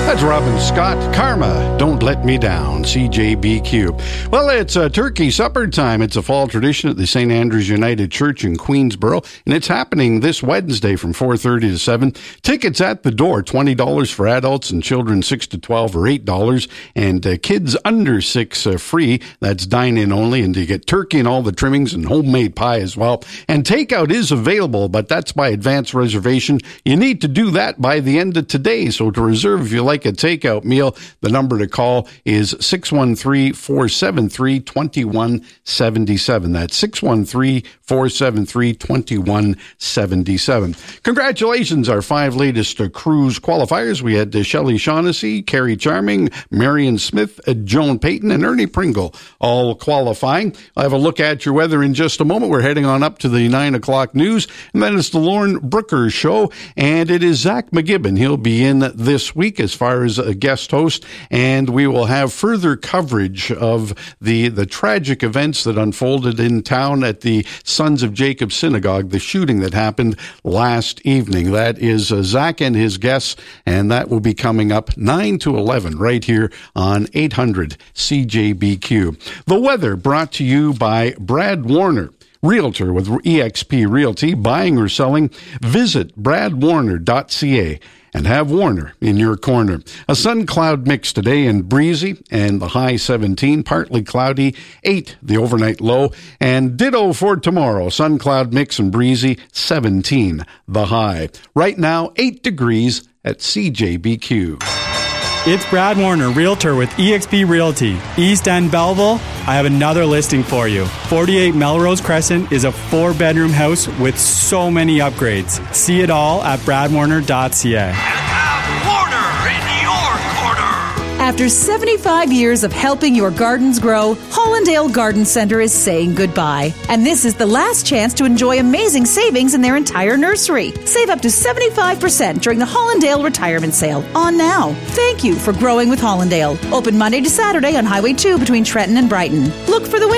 That's Robin Scott. Karma, Don't Let Me Down, CJBQ. Well, it's turkey supper time. It's a fall tradition at the St. Andrew's United Church in Queensborough, and it's happening this Wednesday from 4:30 to 7. Tickets at the door, $20 for adults, and children 6 to 12 or $8, and kids under 6 free. That's dine-in only, and you get turkey and all the trimmings and homemade pie as well. And takeout is available, but that's by advance reservation. You need to do that by the end of today, so to reserve if you like a takeout meal, the number to call is 613-473-2177. That's 613-473-2177. Congratulations, our 5 latest cruise qualifiers. We had Shelley Shaughnessy, Carrie Charming, Marion Smith, Joan Payton, and Ernie Pringle all qualifying. I'll have a look at your weather in just a moment. We're heading on up to the 9 o'clock news, and then it's the Lauren Brooker Show, and it is Zach McGibbon. He'll be in this week as far as a guest host, and we will have further coverage of the tragic events that unfolded in town at the Sons of Jacob Synagogue, the shooting that happened last evening. That is Zach and his guests, and that will be coming up 9 to 11 right here on 800 CJBQ. The weather brought to you by Brad Warner, Realtor with eXp Realty. Buying or selling, visit bradwarner.ca. and have Warner in your corner. A sun-cloud mix today and breezy, and the high 17, partly cloudy, 8 the overnight low, and ditto for tomorrow. Sun-cloud mix and breezy, 17 the high. Right now, 8 degrees at CJBQ. It's Brad Warner, Realtor with eXp Realty. East End Belleville, I have another listing for you. 48 Melrose Crescent is a 4-bedroom house with so many upgrades. See it all at bradwarner.ca. After 75 years of helping your gardens grow, Hollandale Garden Center is saying goodbye. And this is the last chance to enjoy amazing savings in their entire nursery. Save up to 75% during the Hollandale Retirement Sale. On now. Thank you for growing with Hollandale. Open Monday to Saturday on Highway 2 between Trenton and Brighton. Look for the